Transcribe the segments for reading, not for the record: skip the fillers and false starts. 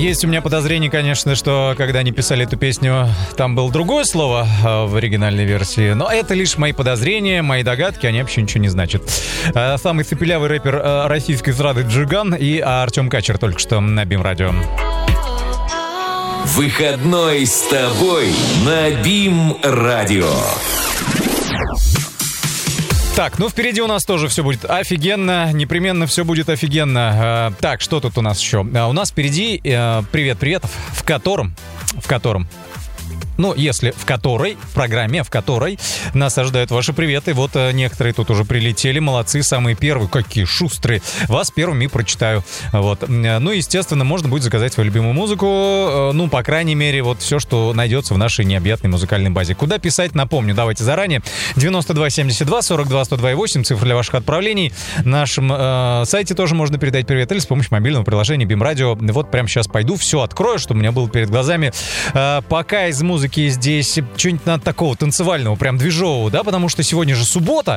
Есть у меня подозрение, конечно, что когда они писали эту песню, там было другое слово в оригинальной версии. Но это лишь мои подозрения, мои догадки, они вообще ничего не значат. Самый цепелявый рэпер российской эстрады Джиган и Артем Качер только что на BIM радио. Выходной с тобой на BIM радио. Так, ну впереди у нас тоже все будет офигенно, непременно все будет офигенно. Так, что тут у нас еще? У нас впереди привет, в котором, ну, если в которой, в программе, в которой нас ожидают ваши приветы. Вот некоторые тут уже прилетели, молодцы, самые первые, какие шустрые. Вас первыми прочитаю. Вот. Ну, естественно, можно будет заказать свою любимую музыку. Ну, по крайней мере, вот все, что найдется в нашей необъятной музыкальной базе. Куда писать, напомню, давайте заранее. 9272 42 102,8, цифра для ваших отправлений. На нашем сайте тоже можно передать привет или с помощью мобильного приложения BIM Radio. Вот прямо сейчас пойду, все открою, чтобы у меня было перед глазами. Пока из музыки здесь что-нибудь надо такого танцевального, прям движового, да, потому что сегодня же суббота,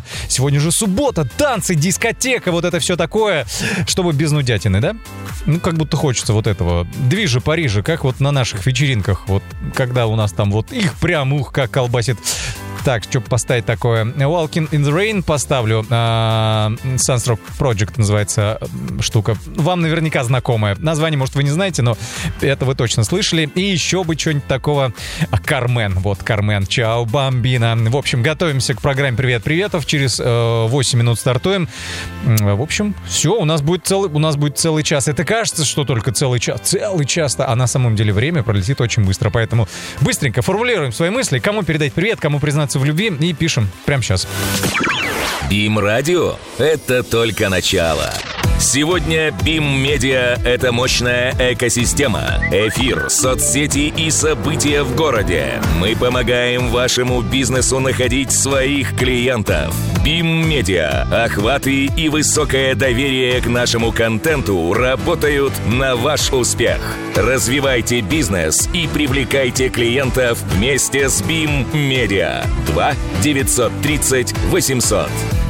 танцы, дискотека, вот это все такое, чтобы без нудятины, да? Ну, как будто хочется вот этого движа Парижа, как вот на наших вечеринках, вот, когда у нас там вот их прям, как колбасит. Так, что поставить такое? Walking in the Rain поставлю. Sunstroke Project называется штука. Вам наверняка знакомая. Название, может, вы не знаете, но это вы точно слышали. И еще бы что-нибудь такого. Кармен. Вот, Кармен. Чао, бамбина. В общем, готовимся к программе «Привет-приветов». Через 8 минут стартуем. В общем, все. У нас будет целый час. Это кажется, что только целый час. Целый час-то. А на самом деле время пролетит очень быстро. Поэтому быстренько формулируем свои мысли. Кому передать привет, кому признаться в любви, и пишем прямо сейчас. BIM радио – это только начало. Сегодня BIM Media – это мощная экосистема, эфир, соцсети и события в городе. Мы помогаем вашему бизнесу находить своих клиентов. BIM Media, охваты и высокое доверие к нашему контенту работают на ваш успех. Развивайте бизнес и привлекайте клиентов вместе с BIM Media. 2 930 800.